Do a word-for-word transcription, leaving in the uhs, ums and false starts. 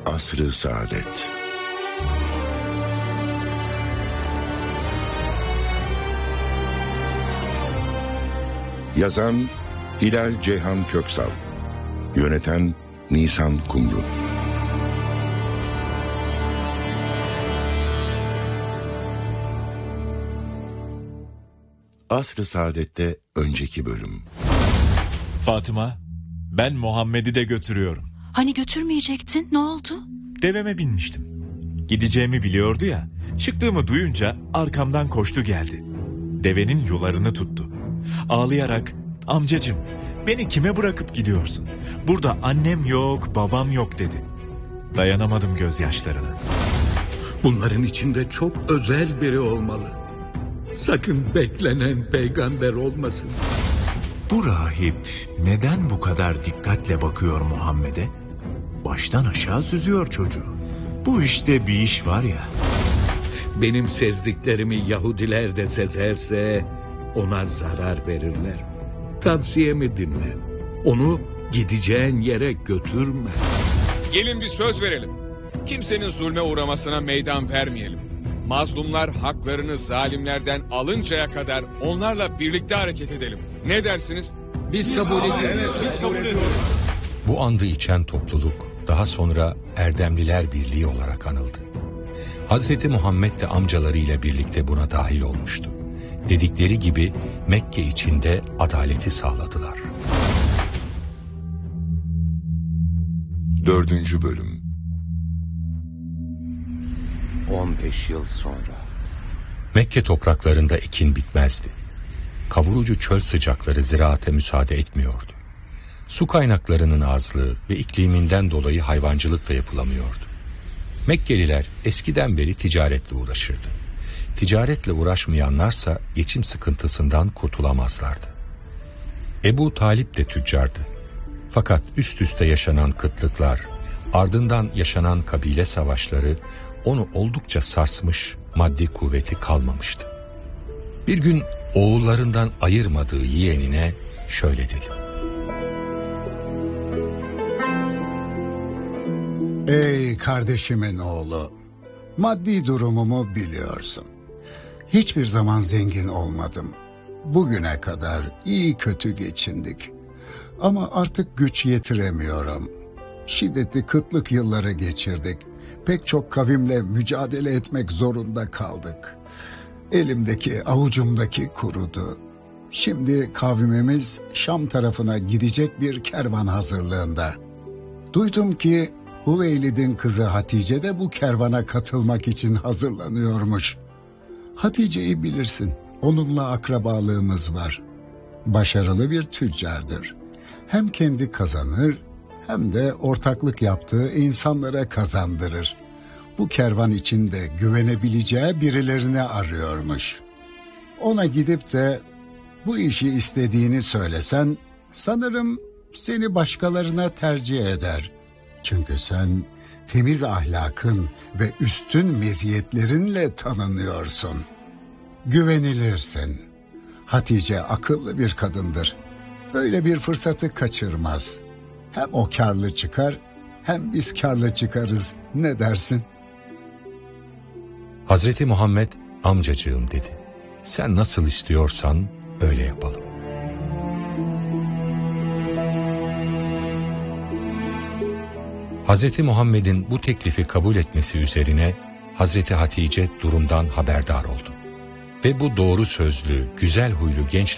Asr-ı Saadet. Yazan Hilal Ceyhan Köksal, yöneten Nisan Kumru. Asr-ı Saadet'te önceki bölüm. Fatıma, ben Muhammed'i de götürüyorum. Hani götürmeyecektin, ne oldu? Deveme binmiştim. Gideceğimi biliyordu ya, çıktığımı duyunca arkamdan koştu geldi. Devenin yularını tuttu. Ağlayarak, amcacığım beni kime bırakıp gidiyorsun? Burada annem yok, babam yok dedi. Dayanamadım gözyaşlarına. Bunların içinde çok özel biri olmalı. Sakın beklenen peygamber olmasın. Bu rahip neden bu kadar dikkatle bakıyor Muhammed'e? Baştan aşağı süzüyor çocuğu. Bu işte bir iş var ya. Benim sezdiklerimi Yahudiler de sezerse ona zarar verirler. Tavsiyemi dinle. Onu gideceğin yere götürme. Gelin bir söz verelim. Kimsenin zulme uğramasına meydan vermeyelim. Mazlumlar haklarını zalimlerden alıncaya kadar onlarla birlikte hareket edelim. Ne dersiniz? Biz kabul ediyoruz. Evet, Biz kabul ediyoruz. Bu andı içen topluluk daha sonra Erdemliler Birliği olarak anıldı. Hazreti Muhammed de amcalarıyla birlikte buna dahil olmuştu. Dedikleri gibi Mekke içinde adaleti sağladılar. Dördüncü bölüm. on beş yıl sonra. Mekke topraklarında ekin bitmezdi. Kavurucu çöl sıcakları ziraate müsaade etmiyordu. Su kaynaklarının azlığı ve ikliminden dolayı hayvancılık da yapılamıyordu. Mekkeliler eskiden beri ticaretle uğraşırdı. Ticaretle uğraşmayanlarsa geçim sıkıntısından kurtulamazlardı. Ebu Talip de tüccardı. Fakat üst üste yaşanan kıtlıklar, ardından yaşanan kabile savaşları onu oldukça sarsmış, maddi kuvveti kalmamıştı. Bir gün oğullarından ayırmadığı yeğenine şöyle dedi. Ey kardeşimin oğlu, maddi durumumu biliyorsun. Hiçbir zaman zengin olmadım. Bugüne kadar iyi kötü geçindik. Ama artık güç yetiremiyorum. Şiddetli kıtlık yılları geçirdik. Pek çok kavimle mücadele etmek zorunda kaldık. Elimdeki, avucumdaki kurudu. Şimdi kavmimiz Şam tarafına gidecek bir kervan hazırlığında. Duydum ki Hüveylid'in kızı Hatice de bu kervana katılmak için hazırlanıyormuş. Hatice'yi bilirsin, onunla akrabalığımız var. Başarılı bir tüccardır. Hem kendi kazanır hem de ortaklık yaptığı insanlara kazandırır. Bu kervan içinde güvenebileceği birilerini arıyormuş. Ona gidip de bu işi istediğini söylesen sanırım seni başkalarına tercih eder. Çünkü sen temiz ahlakın ve üstün meziyetlerinle tanınıyorsun. Güvenilirsin. Hatice akıllı bir kadındır. Böyle bir fırsatı kaçırmaz. Hem o karlı çıkar hem biz karlı çıkarız. Ne dersin? Hazreti Muhammed amcacığım dedi. Sen nasıl istiyorsan öyle yapalım. Hazreti Muhammed'in bu teklifi kabul etmesi üzerine Hazreti Hatice durumdan haberdar oldu. Ve bu doğru sözlü, güzel huylu gençle